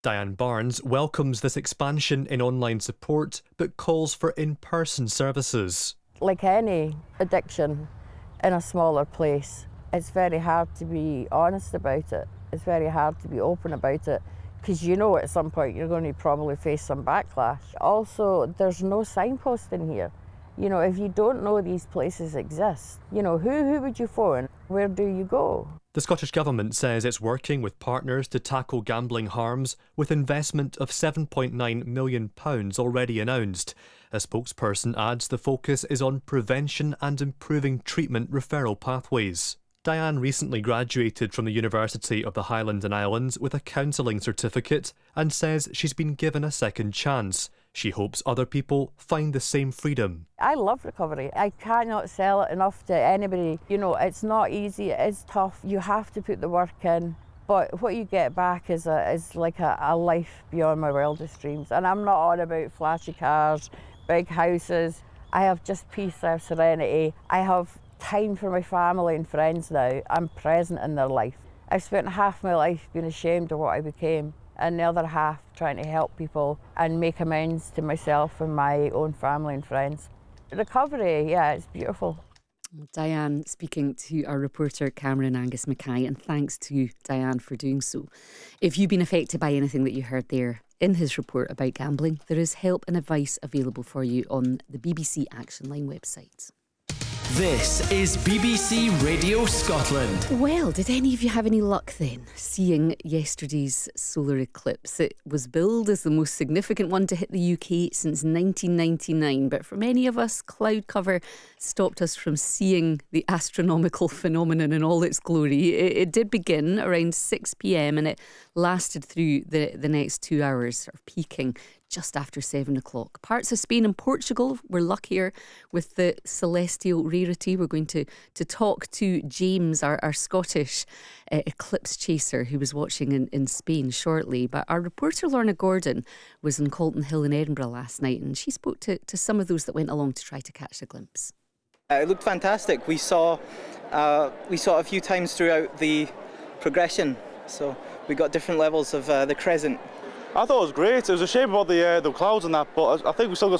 Diane Barnes welcomes this expansion in online support, but calls for in-person services. Like any addiction in a smaller place, it's very hard to be honest about it. It's very hard to be open about it, because you know at some point you're going to probably face some backlash. Also, there's no signpost in here. You know, if you don't know these places exist, you know, who would you phone? Where do you go? The Scottish Government says it's working with partners to tackle gambling harms, with investment of £7.9 million already announced. A spokesperson adds the focus is on prevention and improving treatment referral pathways. Diane recently graduated from the University of the Highlands and Islands with a counselling certificate and says she's been given a second chance. She hopes other people find the same freedom. I love recovery. I cannot sell it enough to anybody. You know, it's not easy, it is tough. You have to put the work in. But what you get back is like a life beyond my wildest dreams. And I'm not on about flashy cars, big houses. I have just peace, I have serenity. I have time for my family and friends now. I'm present in their life. I've spent half my life being ashamed of what I became, and the other half trying to help people and make amends to myself and my own family and friends. Recovery, yeah, it's beautiful. Diane speaking to our reporter Cameron Angus Mackay, and thanks to Diane for doing so. If you've been affected by anything that you heard there in his report about gambling, there is help and advice available for you on the BBC Action Line website. This is BBC Radio Scotland. Well, did any of you have any luck then seeing yesterday's solar eclipse? It was billed as the most significant one to hit the UK since 1999, but for many of us, cloud cover stopped us from seeing the astronomical phenomenon in all its glory. It did begin around 6 p.m. and it lasted through the next 2 hours, sort of peaking just after 7 o'clock. Parts of Spain and Portugal were luckier with the celestial rarity. We're going to talk to James, our Scottish eclipse chaser who was watching in Spain shortly. But our reporter Lorna Gordon was in Calton Hill in Edinburgh last night, and she spoke to some of those that went along to try to catch a glimpse. It looked fantastic. We saw a few times throughout the progression, so we got different levels of the crescent. I thought it was great. It was a shame about the clouds and that, but I think we still got